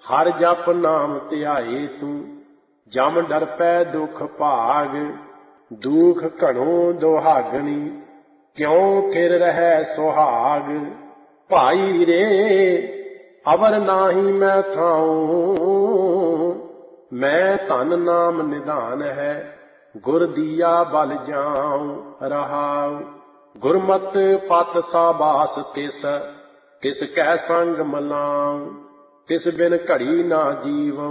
ਹਰ ਜਪ ਨਾਮ ਧਿਆਏ ਤੂੰ, ਜਮ ਡਰ ਪੈ ਦੁਖ ਭਾਗ। ਦੁਖ ਘਣੋ ਦੁਹਾਗਣੀ, ਕਿਉ ਫਿਰ ਰਹਿ ਸੁਹਾਗ। ਭਾਈ ਰੇ ਅਵਰ ਨਾਹੀ ਮੈਂ ਥਾਉ, ਮੈਂ ਧਨ ਨਾਮ ਨਿਧਾਨ ਹੈ, ਗੁਰ ਦੀਆ ਬਲ ਜਾਉ ਰਹਾਉ। ਗੁਰਮਤਿ ਪਤ ਸਾਬਾਸ ਤਿਸ, ਤਿਸ ਕੈ ਸੰਗ ਮਲਾਉ। ਤਿਸ ਬਿਨ ਘੜੀ ਨਾ ਜੀਵ,